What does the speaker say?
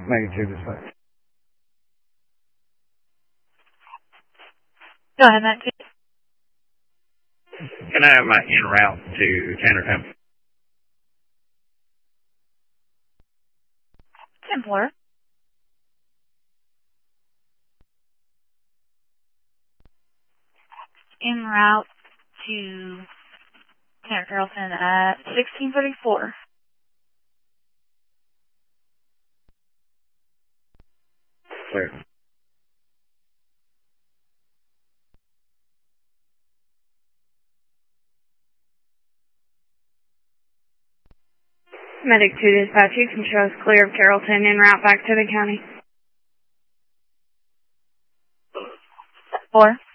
Medic 2 dispatch. Go ahead, Matt. Can I have my en route to Tanner? 10-4. En route to Tanner Carrollton at 1634. Clear. Medic 2 dispatch, you can show us clear of Carrollton en route back to the county. 4.